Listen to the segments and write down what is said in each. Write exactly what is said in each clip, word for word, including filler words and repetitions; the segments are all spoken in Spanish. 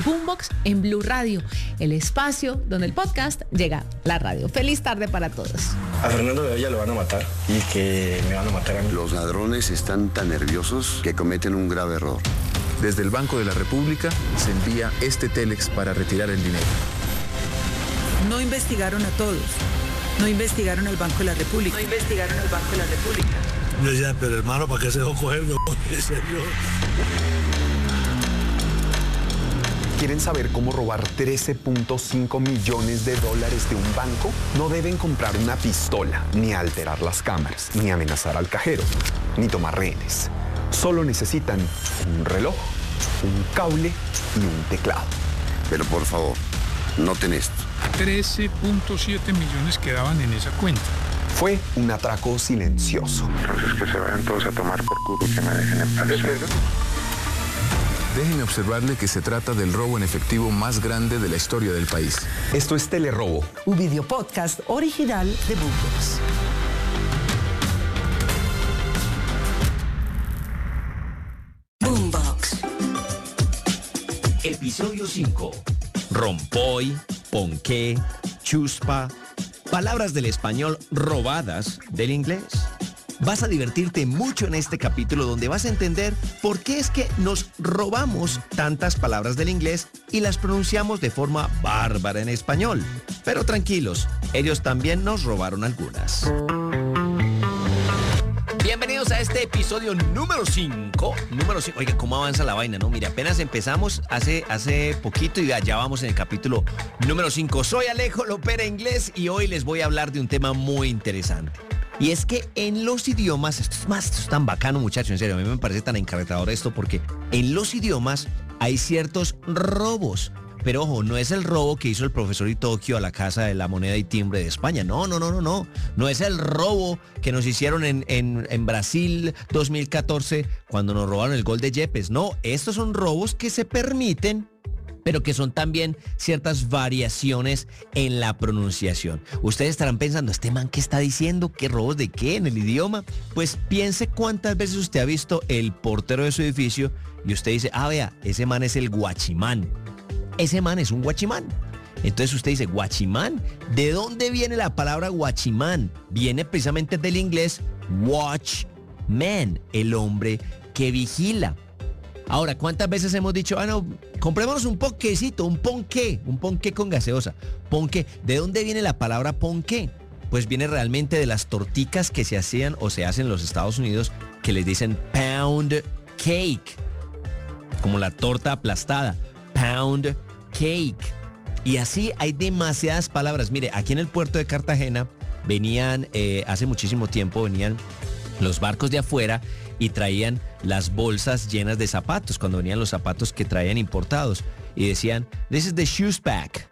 Boombox en Blue Radio, el espacio donde el podcast llega a la radio. Feliz tarde para todos. A Fernando Bedoya lo van a matar y que me van a matar a mí. Los ladrones están tan nerviosos que cometen un grave error. Desde el Banco de la República se envía este Telex para retirar el dinero. No investigaron a todos. No investigaron al Banco de la República. No investigaron al Banco de la República. Yo decía, pero hermano, ¿para qué se dejó coger? ¿En serio? ¿Quieren saber cómo robar trece punto cinco millones de dólares de un banco? No deben comprar una pistola, ni alterar las cámaras, ni amenazar al cajero, ni tomar rehenes. Solo necesitan un reloj, un cable y un teclado. Pero por favor, noten esto. trece punto siete millones quedaban en esa cuenta. Fue un atraco silencioso. Entonces que se vayan todos a tomar por culo, que me dejen en paz. Déjenme observarle que se trata del robo en efectivo más grande de la historia del país. Esto es Telerobo, un video podcast original de Boombox. Boombox. Episodio cinco. Rompoy, ponqué, chuspa. Palabras del español robadas del inglés. Vas a divertirte mucho en este capítulo donde vas a entender por qué es que nos robamos tantas palabras del inglés y las pronunciamos de forma bárbara en español. Pero tranquilos, ellos también nos robaron algunas. Bienvenidos a este episodio número cinco. Número cinco. Oiga, ¿cómo avanza la vaina, no? Mira, apenas empezamos hace, hace poquito y ya vamos en el capítulo número cinco. Soy Alejo Lopera Inglés y hoy les voy a hablar de un tema muy interesante. Y es que en los idiomas, esto es más, esto es tan bacano, muchachos, en serio, a mí me parece tan encarretador esto porque en los idiomas hay ciertos robos. Pero ojo, no es el robo que hizo el profesor Itoquio a la Casa de la Moneda y Timbre de España. No, no, no, no, no. No es el robo que nos hicieron en, en, en Brasil dos mil catorce cuando nos robaron el gol de Yepes. No, estos son robos que se permiten, pero que son también ciertas variaciones en la pronunciación. Ustedes estarán pensando, ¿este man qué está diciendo? ¿Qué robos de qué en el idioma? Pues piense cuántas veces usted ha visto el portero de su edificio y usted dice, ah, vea, ese man es el guachimán. Ese man es un guachimán. Entonces usted dice, guachimán, ¿de dónde viene la palabra guachimán? Viene precisamente del inglés watchman, el hombre que vigila. Ahora, ¿cuántas veces hemos dicho, ah, no, comprémonos un ponquecito, un ponqué, un ponqué con gaseosa? Ponqué, ¿de dónde viene la palabra ponqué? Pues viene realmente de las torticas que se hacían o se hacen en los Estados Unidos, que les dicen pound cake, como la torta aplastada, pound cake. Y así hay demasiadas palabras. Mire, aquí en el puerto de Cartagena venían, eh, hace muchísimo tiempo, venían los barcos de afuera y traían las bolsas llenas de zapatos, cuando venían los zapatos que traían importados. Y decían, this is the shoes pack.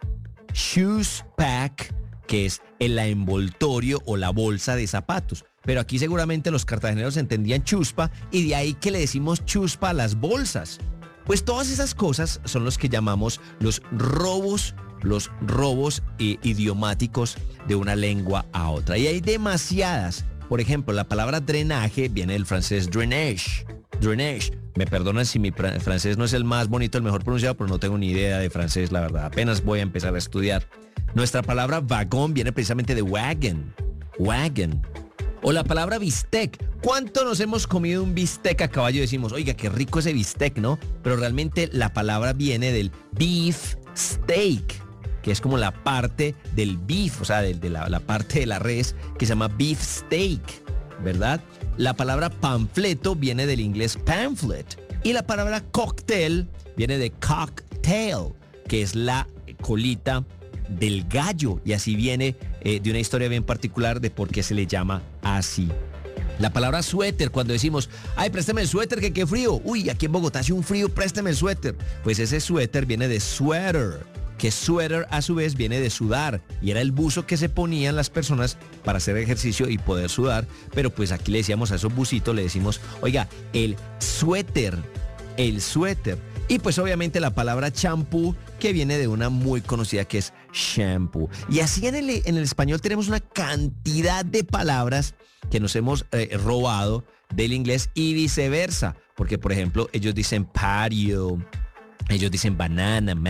Shoes pack, que es el envoltorio o la bolsa de zapatos. Pero aquí seguramente los cartageneros entendían chuspa y de ahí que le decimos chuspa a las bolsas. Pues todas esas cosas son los que llamamos los robos, los robos eh, idiomáticos de una lengua a otra. Y hay demasiadas. Por ejemplo, la palabra drenaje viene del francés drainage. Drainage. Me perdonan si mi francés no es el más bonito, el mejor pronunciado, pero no tengo ni idea de francés, la verdad. Apenas voy a empezar a estudiar. Nuestra palabra vagón viene precisamente de wagon. Wagon. O la palabra bistec. ¿Cuánto nos hemos comido un bistec a caballo? Y decimos, oiga, qué rico ese bistec, ¿no? Pero realmente la palabra viene del beef steak, que es como la parte del beef, o sea, de, de la, la parte de la res, que se llama beef steak, ¿verdad? La palabra panfleto viene del inglés pamphlet. Y la palabra cóctel viene de cocktail, que es la colita del gallo. Y así viene eh, de una historia bien particular de por qué se le llama así. La palabra suéter, cuando decimos, ay, préstame el suéter, que qué frío. Uy, aquí en Bogotá hace un frío, préstame el suéter. Pues ese suéter viene de sweater, que sweater a su vez viene de sudar. Y era el buzo que se ponían las personas para hacer ejercicio y poder sudar. Pero pues aquí le decíamos a esos bucitos, le decimos, oiga, el suéter, el suéter. Y pues obviamente la palabra champú, que viene de una muy conocida que es shampoo. Y así en el, en el español tenemos una cantidad de palabras que nos hemos eh, robado del inglés y viceversa. Porque, por ejemplo, ellos dicen patio, Ellos dicen banana,